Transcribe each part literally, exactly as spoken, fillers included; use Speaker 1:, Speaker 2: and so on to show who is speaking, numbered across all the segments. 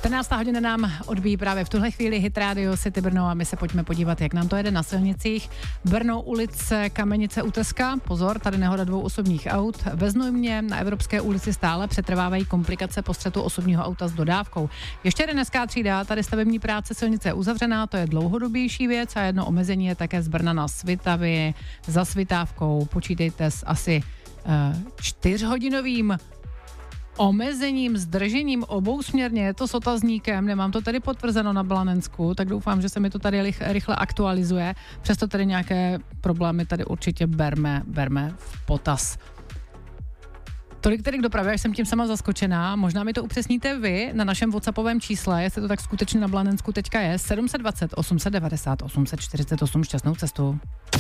Speaker 1: čtrnáctá hodina nám odbíjí právě v tuhle chvíli Hit Radio City Brno a my se pojďme podívat, jak nám to jede na silnicích. Brno, ulice Kamenice u Teska. Pozor, tady nehoda dvou osobních aut. Ve Znojmě na Evropské ulici stále přetrvávají komplikace po střetu osobního auta s dodávkou. Ještě jeden S K třída, tady stavební práce, silnice je uzavřená, to je dlouhodobější věc a jedno omezení je také z Brna na Svitavy za Svitávkou. Počítejte s asi uh, čtyřhodinovým omezením, zdržením obousměrně, je to s otazníkem, nemám to tady potvrzeno na Blanensku, tak doufám, že se mi to tady rychle, rychle aktualizuje, přesto tady nějaké problémy tady určitě berme, berme v potaz. Tolik tedy k dopravě, jak jsem tím sama zaskočená, možná mi to upřesníte vy na našem WhatsAppovém čísle, jestli to tak skutečně na Blanensku teďka je, sedm set dvacet, osm set devadesát, osm set čtyřicet osm, šťastnou cestu.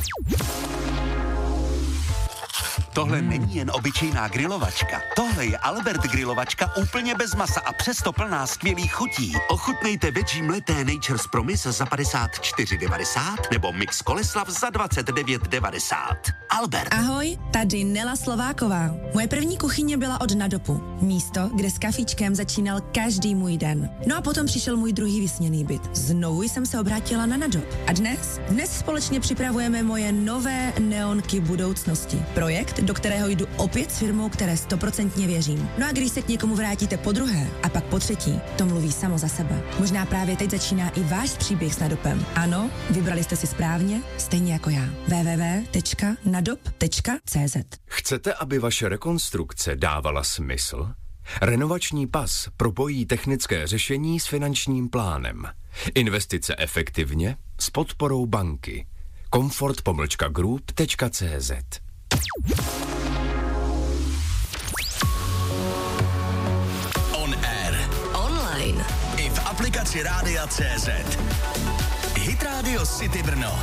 Speaker 2: Tohle není jen obyčejná grilovačka. Tohle je Albert grilovačka úplně bez masa a přesto plná skvělých chutí. Ochutnejte veggie mleté Nature's Promise za padesát čtyři devadesát nebo mix Koleslav za dvacet devět devadesát. Albert.
Speaker 3: Ahoj, tady Nela Slováková. Moje první kuchyně byla od Nadopu. Místo, kde s kafíčkem začínal každý můj den. No a potom přišel můj druhý vysněný byt. Znovu jsem se obrátila na Nadop. A dnes? Dnes společně připravujeme moje nové neonky budoucnosti. Projekt, do kterého jdu opět s firmou, které stoprocentně věřím. No a když se k někomu vrátíte po druhé a pak po třetí, to mluví samo za sebe. Možná právě teď začíná i váš příběh s Nadopem. Ano, vybrali jste si správně, stejně jako já. w w w tečka nadop tečka c z.
Speaker 4: Chcete, aby vaše rekonstrukce dávala smysl? Renovační pas propojí technické řešení s finančním plánem. Investice efektivně s podporou banky. komfort pomlčka group tečka c z.
Speaker 2: On air.
Speaker 3: Online.
Speaker 2: I v aplikaci Rádia C Z. Hit Radio City Brno.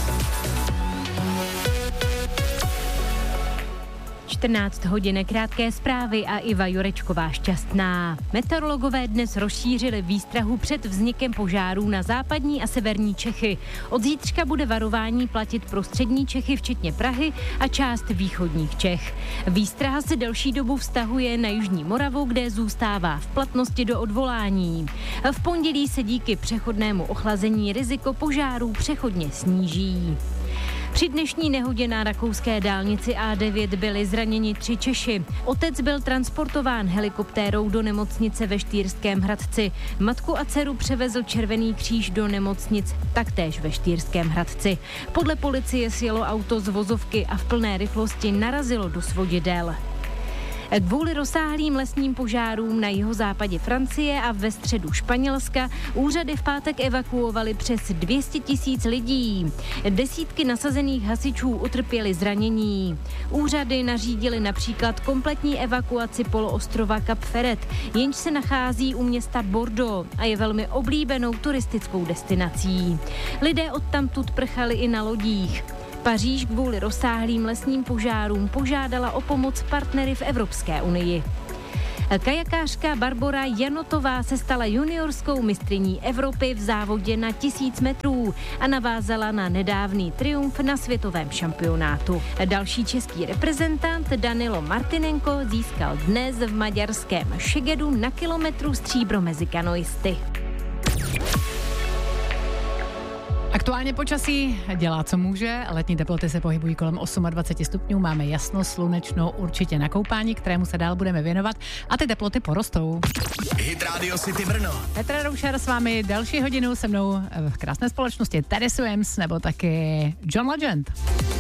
Speaker 5: čtrnáct hodin, krátké zprávy a Iva Jurečková šťastná. Meteorologové dnes rozšířili výstrahu před vznikem požárů na západní a severní Čechy. Od zítřka bude varování platit pro střední Čechy, včetně Prahy a část východních Čech. Výstraha se delší dobu vztahuje na jižní Moravu, kde zůstává v platnosti do odvolání. V pondělí se díky přechodnému ochlazení riziko požárů přechodně sníží. Při dnešní nehodě na rakouské dálnici A devět byli zraněni tři Češi. Otec byl transportován helikoptérou do nemocnice ve Štýrském Hradci. Matku a dceru převezl Červený kříž do nemocnic taktéž ve Štýrském Hradci. Podle policie sjelo auto z vozovky a v plné rychlosti narazilo do svodidel. Kvůli rozsáhlým lesním požárům na jihozápadě Francie a ve středu Španělska úřady v pátek evakuovaly přes dvě stě tisíc lidí. Desítky nasazených hasičů utrpěly zranění. Úřady nařídily například kompletní evakuaci poloostrova Cap Ferret, jenž se nachází u města Bordeaux a je velmi oblíbenou turistickou destinací. Lidé odtamtud prchali i na lodích. Paříž kvůli rozsáhlým lesním požárům požádala o pomoc partnery v Evropské unii. Kajakářka Barbora Janotová se stala juniorskou mistryní Evropy v závodě na tisíc metrů a navázala na nedávný triumf na světovém šampionátu. Další český reprezentant Danilo Martinenko získal dnes v maďarském Segedu na kilometru stříbro mezi kanoisty.
Speaker 1: Aktuálně počasí dělá, co může. Letní teploty se pohybují kolem dvacet osm stupňů. Máme jasno, slunečno, určitě na koupání, kterému se dál budeme věnovat. A ty teploty porostou.
Speaker 2: Hit Radio City Brno.
Speaker 1: Petra Roušer s vámi další hodinu se mnou v krásné společnosti Teddy Swims nebo taky John Legend.